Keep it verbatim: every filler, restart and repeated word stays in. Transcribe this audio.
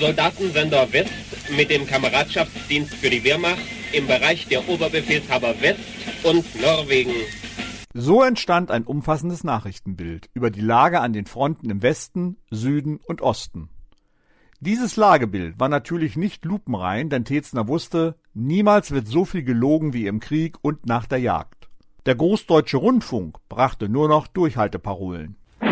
Soldatensender West mit dem Kameradschaftsdienst für die Wehrmacht im Bereich der Oberbefehlshaber West und Norwegen. So entstand ein umfassendes Nachrichtenbild über die Lage an den Fronten im Westen, Süden und Osten. Dieses Lagebild war natürlich nicht lupenrein, denn Tetzner wusste, niemals wird so viel gelogen wie im Krieg und nach der Jagd. Der Großdeutsche Rundfunk brachte nur noch Durchhalteparolen.